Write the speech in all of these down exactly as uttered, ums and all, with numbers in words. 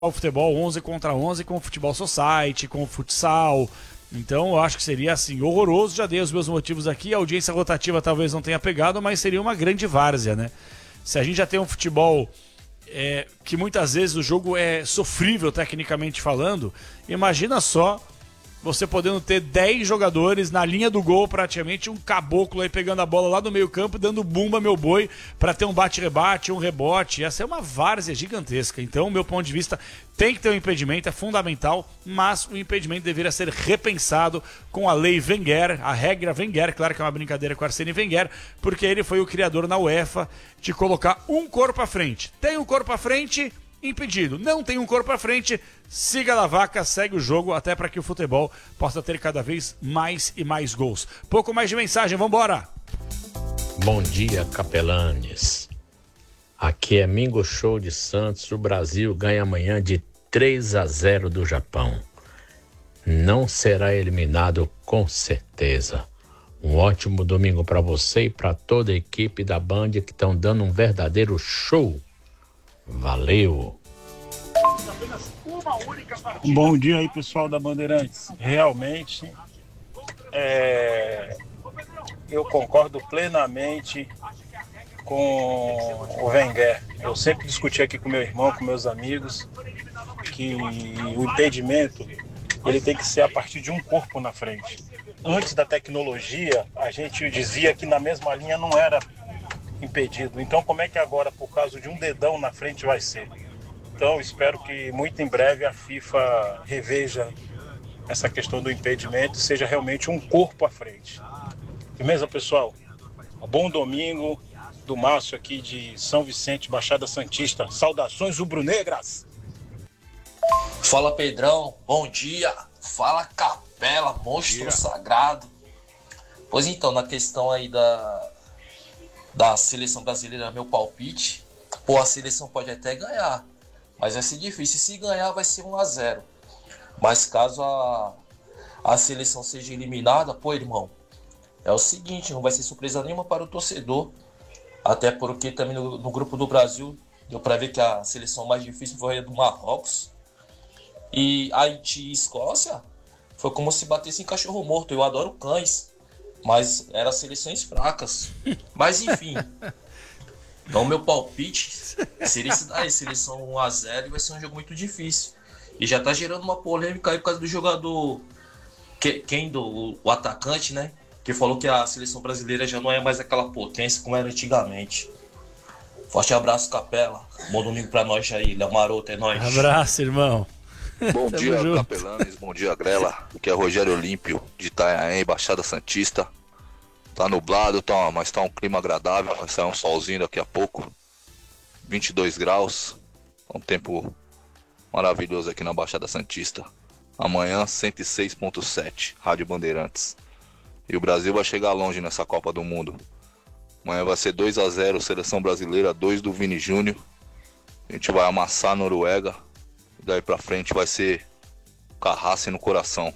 o futebol onze contra onze com o futebol society, com o futsal. Então eu acho que seria assim, horroroso. Já dei os meus motivos aqui, a audiência rotativa talvez não tenha pegado, mas seria uma grande várzea, né? Se a gente já tem um futebol é, que muitas vezes o jogo é sofrível tecnicamente falando, imagina só você podendo ter dez jogadores na linha do gol, praticamente um caboclo aí pegando a bola lá do meio campo, dando bumba meu boi para ter um bate-rebate, um rebote. Essa é uma várzea gigantesca. Então, meu ponto de vista, tem que ter um impedimento, é fundamental, mas o impedimento deveria ser repensado com a lei Wenger, a regra Wenger, claro que é uma brincadeira com Arsene Wenger, porque ele foi o criador na UEFA de colocar um corpo à frente. Tem um corpo à frente, impedido. Não tem um corpo à frente, siga a vaca, segue o jogo, até para que o futebol possa ter cada vez mais e mais gols. Pouco mais de mensagem, vambora! Bom dia, capelanes. Aqui é Mingo Show de Santos. O Brasil ganha amanhã de três a zero do Japão. Não será eliminado com certeza. Um ótimo domingo para você e para toda a equipe da Band que estão dando um verdadeiro show. Valeu! Bom dia aí, pessoal da Bandeirantes. Realmente, é, eu concordo plenamente com o Wenger. Eu sempre discuti aqui com meu irmão, com meus amigos, que o impedimento ele tem que ser a partir de um corpo na frente. Antes da tecnologia, a gente dizia que na mesma linha não era impedido. Então, como é que agora, por causa de um dedão na frente, vai ser? Então, espero que muito em breve a FIFA reveja essa questão do impedimento e seja realmente um corpo à frente. Beleza, pessoal? Um bom domingo do Márcio aqui de São Vicente, Baixada Santista. Saudações rubro-negras! Fala, Pedrão. Bom dia. Fala, Capela, monstro sagrado. Pois então, na questão aí da... da seleção brasileira, meu palpite, pô, a seleção pode até ganhar, mas vai ser difícil. Se ganhar, vai ser um a zero. Mas caso a, a seleção seja eliminada, pô, irmão, é o seguinte, não vai ser surpresa nenhuma para o torcedor. Até porque também no, no grupo do Brasil, deu para ver que a seleção mais difícil foi a do Marrocos. E Haiti e Escócia foi como se batesse em cachorro morto. Eu adoro cães, mas eram seleções fracas. Mas enfim. Então meu palpite seria esse daí, seleção um a zero, e vai ser um jogo muito difícil. E já tá gerando uma polêmica aí por causa do jogador quem do o atacante, né? Que falou que a seleção brasileira já não é mais aquela potência como era antigamente. Forte abraço, Capela. Bom domingo pra nós aí, Léo Maroto, é nóis. Abraço, irmão. Bom dia, Capelanes, bom dia, Grela. Aqui é Rogério Olímpio, de Itanhaém, Baixada Santista. Tá nublado, tá, mas tá um clima agradável, vai sair um solzinho daqui a pouco. vinte e dois graus, um tempo maravilhoso aqui na Baixada Santista. Amanhã, cento e seis ponto sete, Rádio Bandeirantes. E o Brasil vai chegar longe nessa Copa do Mundo. Amanhã vai ser dois a zero, Seleção Brasileira, dois do Vini Júnior. A gente vai amassar a Noruega. E daí pra frente vai ser carraça no coração.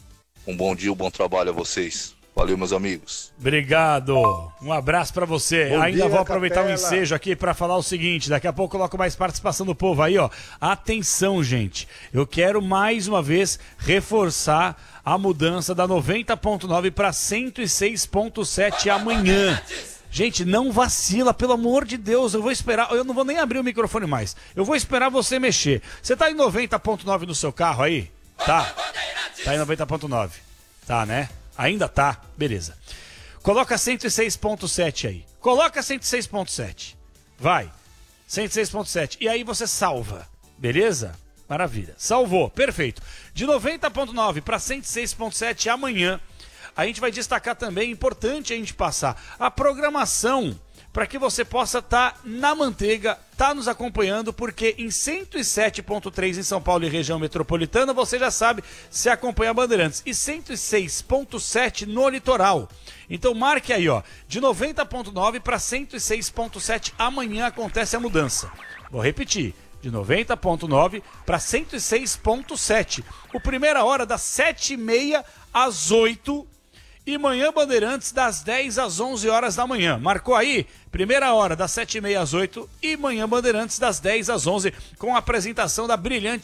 Um bom dia, um bom trabalho a vocês. Valeu, meus amigos. Obrigado. Um abraço pra você. Bom Ainda dia, vou aproveitar o Capela. ensejo aqui pra falar o seguinte. Daqui a pouco eu coloco mais participação do povo aí, ó. Atenção, gente. Eu quero mais uma vez reforçar a mudança da noventa ponto nove para cento e seis ponto sete amanhã. Gente, não vacila, pelo amor de Deus. Eu vou esperar, eu não vou nem abrir o microfone mais. Eu vou esperar você mexer. Você tá em noventa ponto nove no seu carro aí? Tá? Tá em noventa ponto nove. Tá, né? Ainda tá? Beleza. Coloca cento e seis ponto sete aí. Coloca cento e seis ponto sete. Vai. cento e seis ponto sete. E aí você salva. Beleza? Maravilha. Salvou. Perfeito. De noventa ponto nove para cento e seis ponto sete amanhã, a gente vai destacar também, importante a gente passar a programação para que você possa estar tá na manteiga, tá nos acompanhando, porque em cento e sete ponto três em São Paulo e região metropolitana, você já sabe, se acompanha a Bandeirantes, e cento e seis ponto sete no litoral. Então marque aí, ó, de noventa ponto nove para cento e seis ponto sete amanhã acontece a mudança. Vou repetir. De noventa ponto nove para cento e seis ponto sete. O primeira hora das sete e meia às oito e Manhã Bandeirantes das dez às onze horas da manhã. Marcou aí? Primeira hora das sete e meia às oito e Manhã Bandeirantes das dez às onze com a apresentação da brilhante